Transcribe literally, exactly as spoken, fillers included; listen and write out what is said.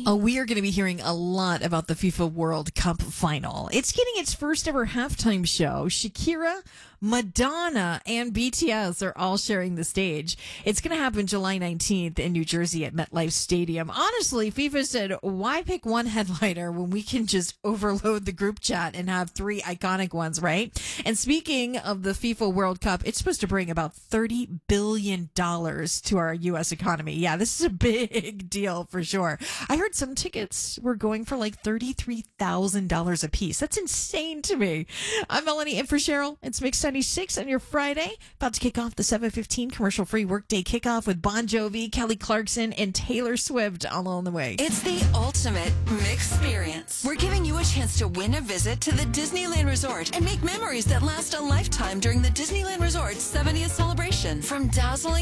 Oh, we are going to be hearing a lot about the FIFA World Cup final. It's getting its first ever halftime show. Shakira, Madonna, and B T S are all sharing the stage. It's going to happen July nineteenth in New Jersey at MetLife Stadium. Honestly, FIFA said, why pick one headliner when we can just overload the group chat and have three iconic ones, right? And speaking of the FIFA World Cup, it's supposed to bring about thirty billion dollars to our U S economy. Yeah, this is a big deal for sure. I heard some tickets were going for like thirty-three thousand dollars a piece. That's insane to me. I'm Melanie in for Cheryl. It's Mix seventy-six on your Friday. About to kick off the seven fifteen commercial-free workday kickoff with Bon Jovi, Kelly Clarkson, and Taylor Swift all on the way. It's the ultimate mix experience. We're giving you a chance to win a visit to the Disneyland Resort and make memories that last a lifetime during the Disneyland Resort's seventieth celebration. From dazzling